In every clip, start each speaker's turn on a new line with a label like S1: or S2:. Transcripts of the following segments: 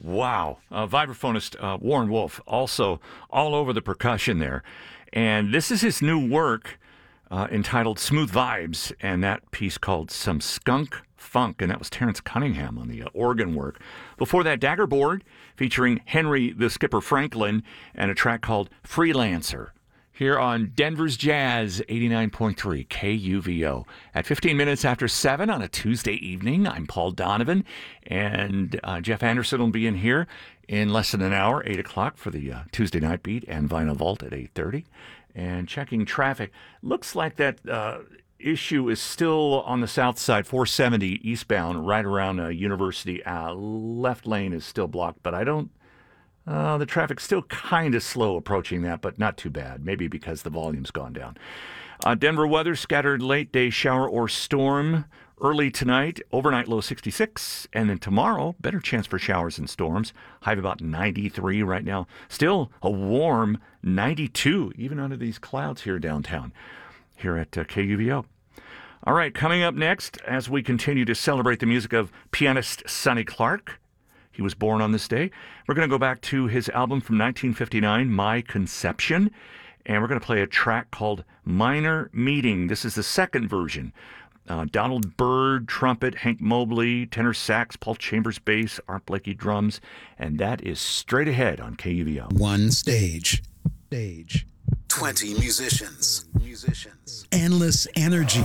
S1: Wow. Vibraphonist Warren Wolf, also all over the percussion there. And this is his new work entitled Smooth Vibes, and that piece called Some Skunk Funk, and that was Terrence Cunningham on the organ work. Before that, Daggerboard, featuring Henry the Skipper Franklin, and a track called Freelancer, here on Denver's Jazz 89.3 KUVO. At 15 minutes after 7 on a Tuesday evening, I'm Paul Donovan, and Jeff Anderson will be in here in less than an hour, 8 o'clock, for the Tuesday Night Beat and Vinyl Vault at 8:30. And checking traffic, looks like that issue is still on the south side, 470 eastbound, right around University. Left lane is still blocked, but the traffic's still kind of slow approaching that, but not too bad. Maybe because the volume's gone down. Denver weather, scattered late day shower or storm early tonight, overnight low 66, and then tomorrow, better chance for showers and storms. High of about 93 right now. Still a warm 92, even under these clouds here downtown, here at KUVO. All right, coming up next, as we continue to celebrate the music of pianist Sonny Clark. He was born on this day. We're going to go back to his album from 1959, My Conception, and we're going to play a track called Minor Meeting. This is the second version. Donald Byrd, trumpet, Hank Mobley, tenor sax, Paul Chambers bass, Art Blakey drums, and that is straight ahead on KUVO.
S2: One stage.
S3: 20 musicians.
S2: Endless energy.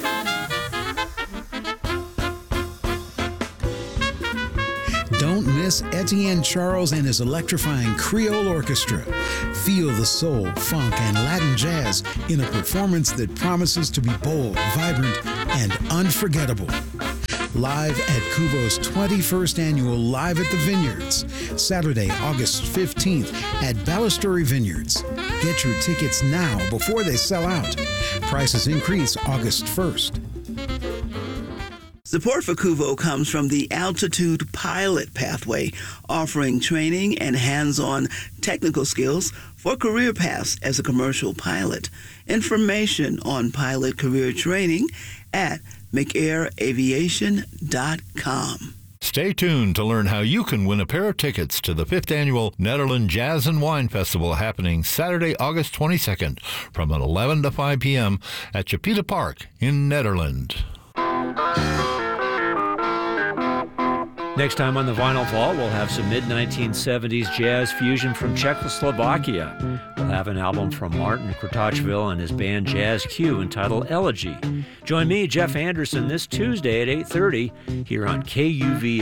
S2: Don't miss Etienne Charles and his electrifying Creole Orchestra. Feel the soul, funk, and Latin jazz in a performance that promises to be bold, vibrant, and unforgettable. Live at Kuvo's 21st annual Live at the Vineyards, Saturday, August 15th at Balustrade Vineyards. Get your tickets now before they sell out. Prices increase August 1st.
S4: Support for Kuvo comes from the Altitude Pilot Pathway, offering training and hands-on technical skills for career paths as a commercial pilot. Information on pilot career training at McAirAviation.com.
S5: Stay tuned to learn how you can win a pair of tickets to the 5th Annual Nederland Jazz and Wine Festival happening Saturday, August 22nd from 11 to 5 p.m. at Chapita Park in Nederland.
S6: Next time on the Vinyl Vault, we'll have some mid-1970s jazz fusion from Czechoslovakia. We'll have an album from Martin Kratochvil and his band Jazz Q entitled Elegy. Join me, Jeff Anderson, this Tuesday at 8:30 here on KUV.